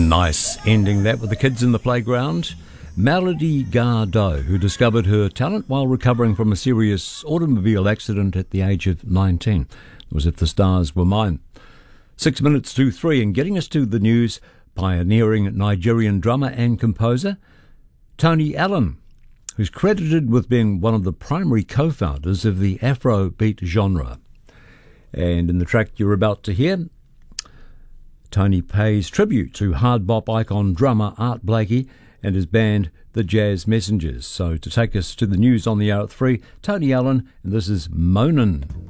Nice ending that with the kids in the playground. Melody Gardot, who discovered her talent while recovering from a serious automobile accident at the age of 19. It was If the Stars Were Mine. 6 minutes to 3, and getting us to the news, pioneering Nigerian drummer and composer Tony Allen, who's credited with being one of the primary co-founders of the Afrobeat genre. And in the track you're about to hear, Tony pays tribute to hard bop icon drummer Art Blakey and his band The Jazz Messengers. So to take us to the news on the hour at 3, Tony Allen, and this is Moanin'.